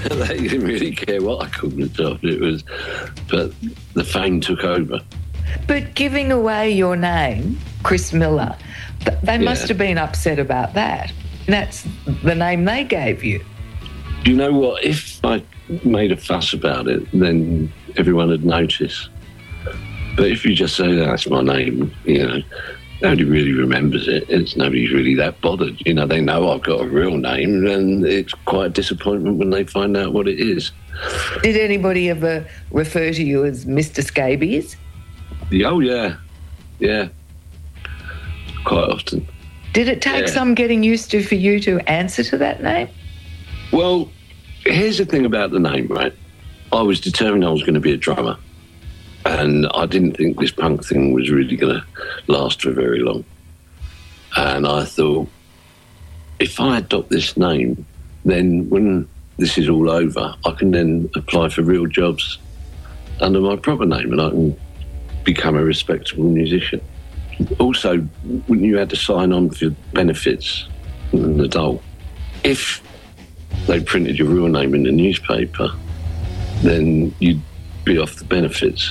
They didn't really care what I called myself. But the fame took over. But giving away your name, Chris Miller, they must have been upset about that. That's the name they gave you. Do you know what? If I made a fuss about it, then everyone would notice. But if you just say that's my name, nobody really remembers it. Nobody's really that bothered. They know I've got a real name, and it's quite a disappointment when they find out what it is. Did anybody ever refer to you as Mr. Scabies? Oh, yeah. Yeah. Quite often. Did it take some getting used to for you to answer to that name? Well, here's the thing about the name, right? I was determined I was going to be a drummer. And I didn't think this punk thing was really going to last for very long. And I thought, if I adopt this name, then when this is all over, I can then apply for real jobs under my proper name and I can become a respectable musician. Also, when you had to sign on for benefits in the dole, if they printed your real name in the newspaper, then you'd be off the benefits.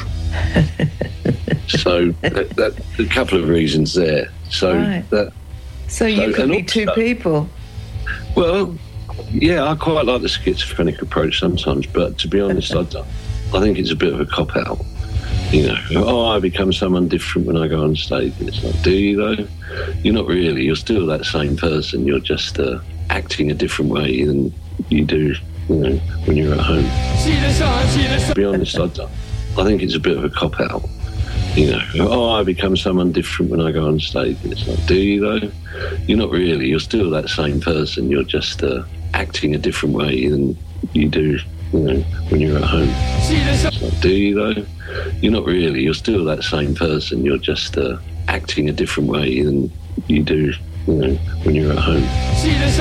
So that a couple of reasons there. So you could be two people. Well, yeah, I quite like the schizophrenic approach sometimes, but to be honest, I think it's a bit of a cop-out. I become someone different when I go on stage. It's like, do you though? You're not really. You're still that same person. You're just acting a different way than you do, when you're at home. To be honest, I think it's a bit of a cop-out. I become someone different when I go on stage. It's like, do you though? You're not really. You're still that same person. You're just acting a different way than you do, when you're at home. It's like, do you though? You're not really. You're still that same person. You're just acting a different way than you do, when you're at home.